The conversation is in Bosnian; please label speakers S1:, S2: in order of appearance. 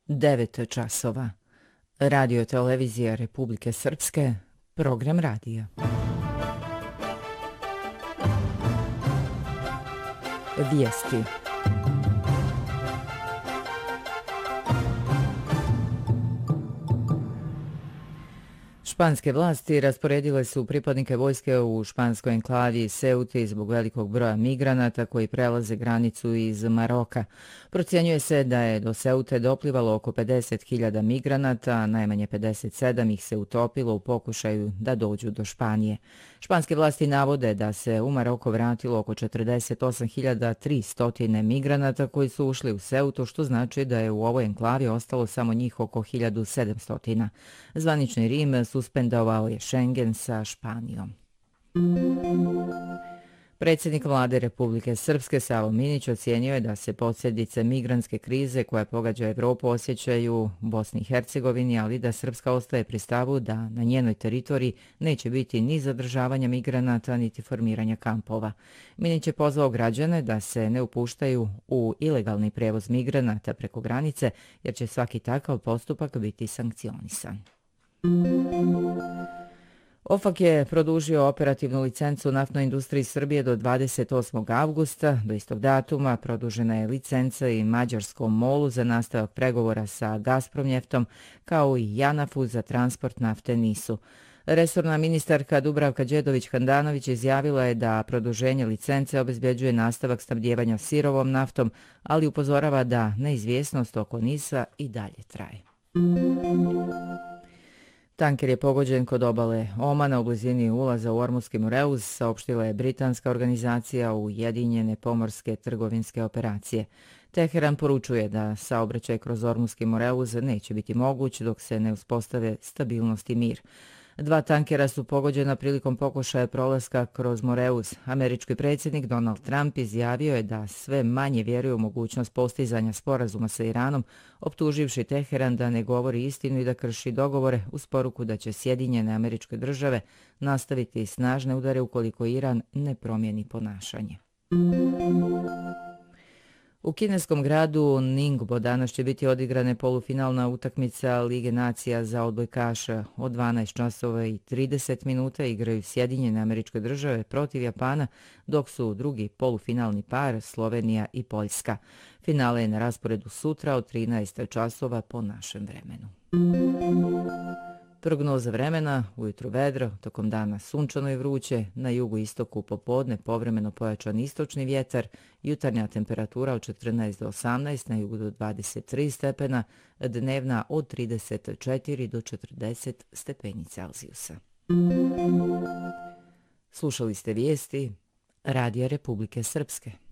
S1: 9 časova. Radio televizija Republike Srpske, program radija. Vijesti. Španske vlasti rasporedile su pripadnike vojske u španskoj enklavi Ceuti zbog velikog broja migranata koji prelaze granicu iz Maroka. Procjenjuje se da je do Ceute doplivalo oko 50.000 migranata, a najmanje 57 ih se utopilo u pokušaju da dođu do Španije. Španske vlasti navode da se u Maroko vratilo oko 48.300 migranata koji su ušli u Ceutu, što znači da je u ovoj enklavi ostalo samo njih oko 1.700. Zvanični Rim suspendovao je Schengen sa Španijom. Predsjednik vlade Republike Srpske Savo Minić ocijenio je da se posljedice migrantske krize koja pogađa Evropu osjećaju u Bosni i Hercegovini, ali da Srpska ostaje pri stavu da na njenoj teritoriji neće biti ni zadržavanja migranata niti formiranja kampova. Minić je pozvao građane da se ne upuštaju u ilegalni prevoz migranata preko granice, jer će svaki takav postupak biti sankcionisan. OFAK je produžio operativnu licencu naftnoj industriji Srbije do 28. avgusta. Do istog datuma produžena je licenca i mađarskom MOL-u za nastavak pregovora sa Gazpromnjeftom, kao i JANAF-u za transport nafte NIS-u. Resorna ministarka Dubravka Đedović-Handanović izjavila je da produženje licence obezbjeđuje nastavak snabdijevanja sirovom naftom, ali upozorava da neizvjesnost oko NIS-a i dalje traje. Tanker je pogođen kod obale Omana u blizini ulaza u Ormuzski Moreuz, saopštila je britanska organizacija Ujedinjene pomorske trgovinske operacije. Teheran poručuje da saobraćaj kroz Ormuzski Moreuz neće biti moguć dok se ne uspostave stabilnost i mir. 2 tankera su pogođena prilikom pokušaja prolaska kroz Moreuz. Američki predsjednik Donald Trump izjavio je da sve manje vjeruje u mogućnost postizanja sporazuma sa Iranom, optuživši Teheran da ne govori istinu i da krši dogovore, uz poruku da će Sjedinjene Američke Države nastaviti snažne udare ukoliko Iran ne promijeni ponašanje. U kineskom gradu Ningbo danas će biti odigrane polufinalna utakmica Lige nacija za odbojkaša. Od 12 časova i 30 minuta igraju Sjedinjene Američke Države protiv Japana, dok su drugi polufinalni par Slovenija i Poljska. Finale je na rasporedu sutra od 13 časova po našem vremenu. Prognoza vremena: ujutru vedro, tokom dana sunčano i vruće, na jugu istoku popodne povremeno pojačan istočni vjetar, jutarnja temperatura od 14 do 18, na jugu do 23 stepena, dnevna od 34 do 40 stepeni Celzijusa. Slušali ste vijesti Radija Republike Srpske.